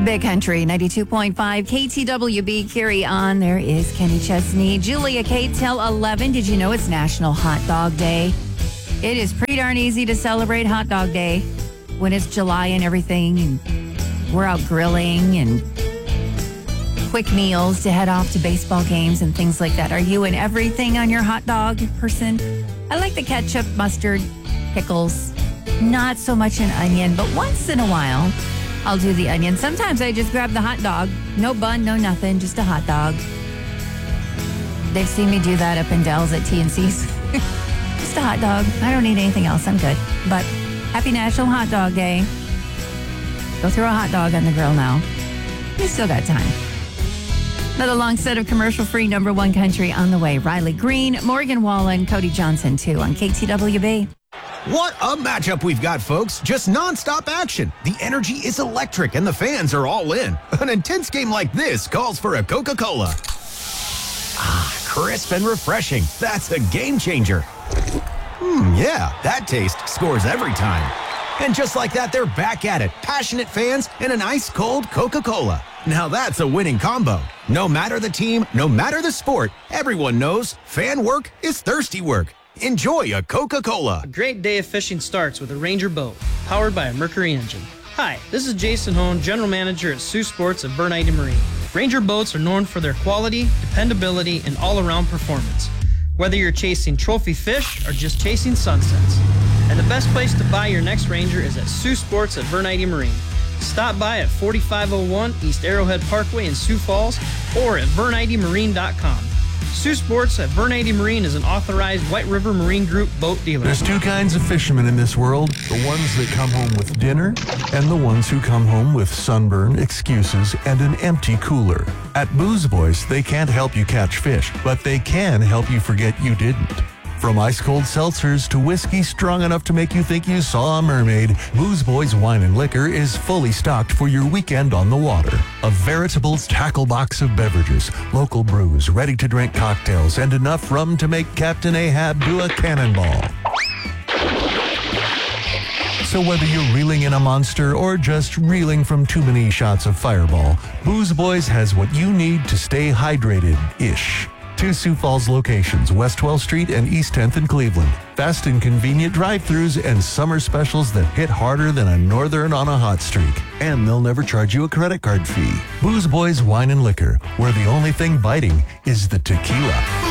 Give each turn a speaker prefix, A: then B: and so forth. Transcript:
A: Big Country 92.5 KTWB. Carry on. There is Kenny Chesney. Julia Kate till 11. Did you know it's National Hot Dog Day? It is pretty darn easy to celebrate Hot Dog Day when it's July and everything. And we're out grilling and quick meals to head off to baseball games and things like that. Are you an everything on your hot dog person? I like the ketchup, mustard, pickles. Not so much an onion, but once in a while, I'll do the onion. Sometimes I just grab the hot dog. No bun, no nothing, just a hot dog. They've seen me do that up in Dells at TNC's. Just a hot dog. I don't need anything else. I'm good. But happy National Hot Dog Day. Go throw a hot dog on the grill now. You still got time. Another long set of commercial-free number one country on the way. Riley Green, Morgan Wallen, Cody Johnson, too, on KTWB.
B: What a matchup we've got, folks. Just nonstop action. The energy is electric and the fans are all in. An intense game like this calls for a Coca-Cola. Ah, crisp and refreshing. That's a game changer. Yeah, that taste scores every time. And just like that, they're back at it. Passionate fans and an ice-cold Coca-Cola. Now that's a winning combo. No matter the team, no matter the sport, everyone knows fan work is thirsty work. Enjoy a Coca-Cola.
C: A great day of fishing starts with a Ranger boat, powered by a Mercury engine. Hi, this is Jason Hone, General Manager at Sioux Sports of Bernite Marine. Ranger boats are known for their quality, dependability, and all-around performance. Whether you're chasing trophy fish or just chasing sunsets. And the best place to buy your next Ranger is at Sioux Sports at Bernite Marine. Stop by at 4501 East Arrowhead Parkway in Sioux Falls or at VerniteMarine.com. Sioux Sports at Bernite Marine is an authorized White River Marine Group boat dealer.
D: There's two kinds of fishermen in this world. The ones that come home with dinner and the ones who come home with sunburn, excuses, and an empty cooler. At Booze Boys, they can't help you catch fish, but they can help you forget you didn't. From ice-cold seltzers to whiskey strong enough to make you think you saw a mermaid, Booze Boys Wine and Liquor is fully stocked for your weekend on the water. A veritable tackle box of beverages, local brews, ready-to-drink cocktails, and enough rum to make Captain Ahab do a cannonball. So whether you're reeling in a monster or just reeling from too many shots of Fireball, Booze Boys has what you need to stay hydrated-ish. Two Sioux Falls locations, West 12th Street and East 10th in Cleveland. Fast and convenient drive-thrus and summer specials that hit harder than a northern on a hot streak. And they'll never charge you a credit card fee. Booze Boys Wine and Liquor, where the only thing biting is the tequila.